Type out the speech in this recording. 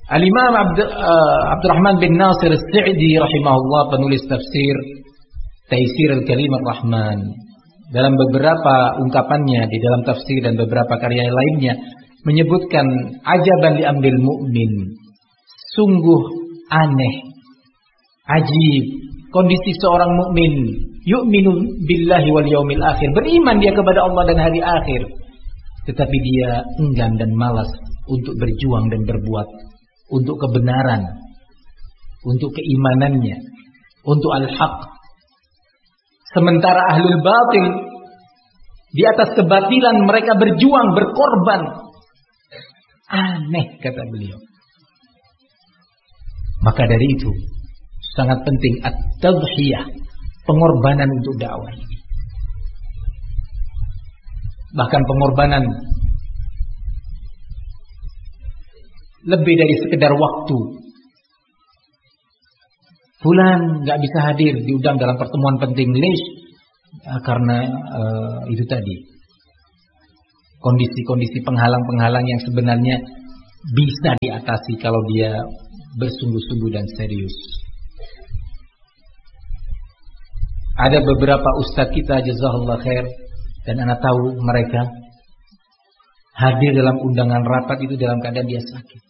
Al-Imam Abdurrahman bin Nasir As-Sa'di rahimahullah, penulis tafsir Taisir Al-Kalim Ar-Rahman, dalam beberapa ungkapannya di dalam tafsir dan beberapa karya lainnya menyebutkan ajaban li amril mu'min, sungguh aneh, ajib kondisi seorang mukmin, yu'minu billahi wal yaumil akhir, beriman dia kepada Allah dan hari akhir, tetapi dia enggan dan malas untuk berjuang dan berbuat untuk kebenaran, untuk keimanannya, untuk al-haq. Sementara ahlul batil di atas kebatilan mereka berjuang, berkorban. Aneh, kata beliau. Maka dari itu sangat penting at-tadhiyah, pengorbanan untuk dakwah ini. Bahkan pengorbanan lebih dari sekedar waktu. Fulan nggak bisa hadir, diundang dalam pertemuan penting, karena itu tadi kondisi-kondisi penghalang-penghalang yang sebenarnya bisa diatasi kalau dia bersungguh-sungguh dan serius. Ada beberapa ustadz kita, jazakallah khair, dan anak tahu mereka hadir dalam undangan rapat itu dalam keadaan dia sakit.